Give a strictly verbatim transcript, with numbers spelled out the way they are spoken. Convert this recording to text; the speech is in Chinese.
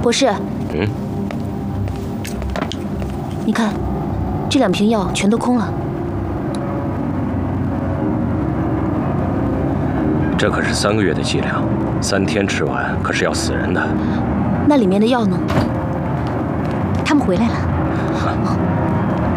博士， 嗯， 你看，这两瓶药全都空了。 这可是三个月的剂量，三天吃完可是要死人的。 那里面的药呢？他们回来了。